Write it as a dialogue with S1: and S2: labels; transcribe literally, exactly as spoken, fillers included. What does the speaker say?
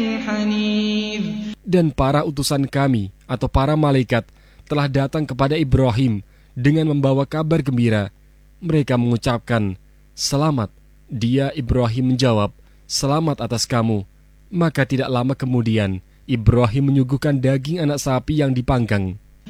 S1: حنيذ.
S2: Dan para utusan kami atau para malaikat telah datang kepada Ibrahim dengan membawa kabar gembira. Mereka mengucapkan, "Selamat." Dia Ibrahim menjawab, "Selamat atas kamu." Maka tidak lama kemudian Ibrahim menyuguhkan daging anak sapi yang dipanggang.